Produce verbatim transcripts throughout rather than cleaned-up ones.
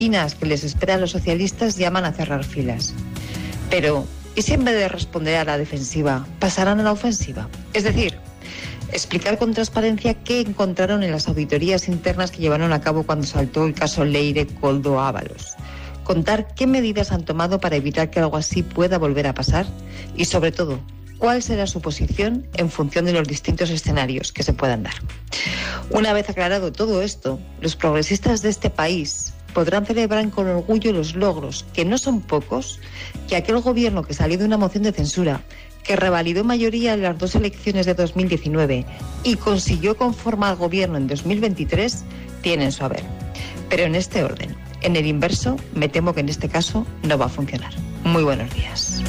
espinas que les espera a los socialistas llaman a cerrar filas. Pero, ¿y si en vez de responder a la defensiva, pasarán a la ofensiva? Es decir, explicar con transparencia qué encontraron en las auditorías internas que llevaron a cabo cuando saltó el caso Leire-Koldo-Ábalos. Contar qué medidas han tomado para evitar que algo así pueda volver a pasar y, sobre todo, cuál será su posición en función de los distintos escenarios que se puedan dar. Una vez aclarado todo esto, los progresistas de este país podrán celebrar con orgullo los logros, que no son pocos, que aquel gobierno que salió de una moción de censura, que revalidó mayoría en las dos elecciones de dos mil diecinueve y consiguió conformar gobierno en dos mil veintitrés, tiene en su haber. Pero en este orden. En el inverso, me temo que en este caso no va a funcionar. Muy buenos días.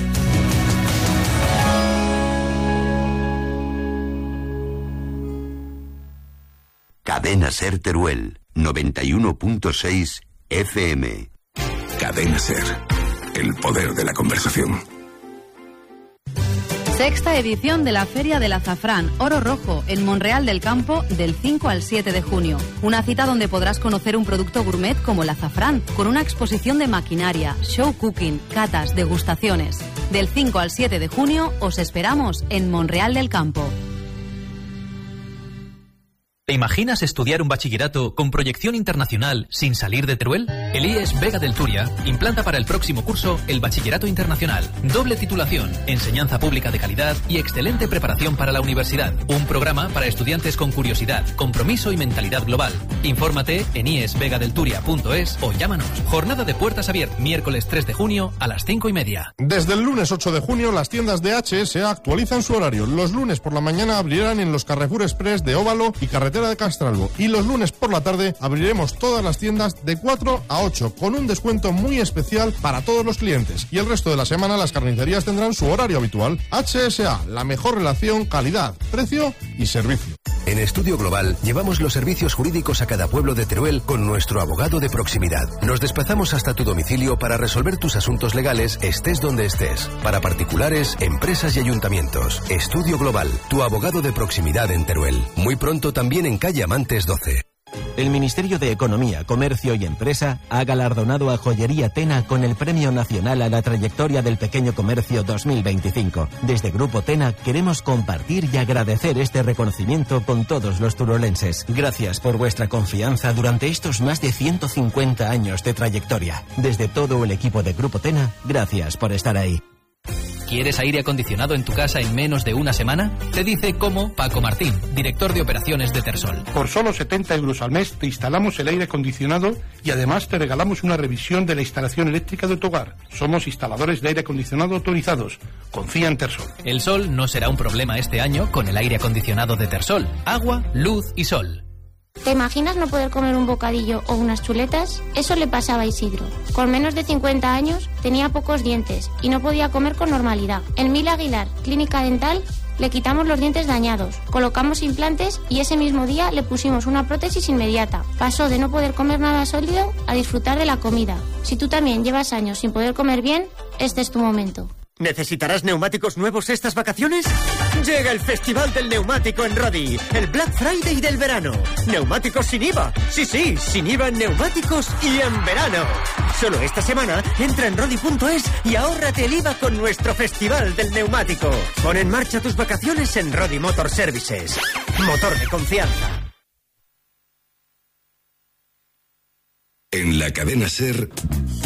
Cadena Ser Teruel, noventa y uno punto seis F M. Cadena Ser, el poder de la conversación. Sexta edición de la Feria del Azafrán, Oro Rojo, en Monreal del Campo, del cinco al siete de junio. Una cita donde podrás conocer un producto gourmet como el azafrán, con una exposición de maquinaria, show cooking, catas, degustaciones. Del cinco al siete de junio os esperamos en Monreal del Campo. ¿Te imaginas estudiar un bachillerato con proyección internacional sin salir de Teruel? El I E S Vega del Turia implanta para el próximo curso el Bachillerato Internacional. Doble titulación, enseñanza pública de calidad y excelente preparación para la universidad. Un programa para estudiantes con curiosidad, compromiso y mentalidad global. Infórmate en i e s vega del turia punto es o llámanos. Jornada de puertas abiertas, miércoles tres de junio a las cinco y media. Desde el lunes ocho de junio las tiendas de H S A actualizan su horario. Los lunes por la mañana abrirán en los Carrefour Express de Óvalo y Carretera de Castralbo, y los lunes por la tarde abriremos todas las tiendas de cuatro a ocho con un descuento muy especial para todos los clientes, y el resto de la semana las carnicerías tendrán su horario habitual. H S A, la mejor relación calidad, precio y servicio. En Estudio Global llevamos los servicios jurídicos a cada pueblo de Teruel con nuestro abogado de proximidad. Nos desplazamos hasta tu domicilio para resolver tus asuntos legales, estés donde estés. Para particulares, empresas y ayuntamientos. Estudio Global, tu abogado de proximidad en Teruel. Muy pronto también en calle Amantes doce. El Ministerio de Economía, Comercio y Empresa ha galardonado a Joyería Tena con el Premio Nacional a la Trayectoria del Pequeño Comercio dos mil veinticinco. Desde Grupo Tena queremos compartir y agradecer este reconocimiento con todos los turolenses. Gracias por vuestra confianza durante estos más de ciento cincuenta años de trayectoria. Desde todo el equipo de Grupo Tena, gracias por estar ahí. ¿Quieres aire acondicionado en tu casa en menos de una semana? Te dice cómo Paco Martín, director de operaciones de Tersol. Por solo setenta euros al mes te instalamos el aire acondicionado y además te regalamos una revisión de la instalación eléctrica de tu hogar. Somos instaladores de aire acondicionado autorizados. Confía en Tersol. El sol no será un problema este año con el aire acondicionado de Tersol. Agua, luz y sol. ¿Te imaginas no poder comer un bocadillo o unas chuletas? Eso le pasaba a Isidro. Con menos de cincuenta años tenía pocos dientes y no podía comer con normalidad. En Mil Aguilar, Clínica Dental, le quitamos los dientes dañados, colocamos implantes y ese mismo día le pusimos una prótesis inmediata. Pasó de no poder comer nada sólido a disfrutar de la comida. Si tú también llevas años sin poder comer bien, este es tu momento. ¿Necesitarás neumáticos nuevos estas vacaciones? Llega el Festival del Neumático en Rodi, el Black Friday del verano. Neumáticos sin I V A. Sí, sí, sin I V A en neumáticos y en verano. Solo esta semana entra en rodi punto es y ahórrate el I V A con nuestro Festival del Neumático. Pon en marcha tus vacaciones en Rodi Motor Services. Motor de confianza. En la cadena Ser...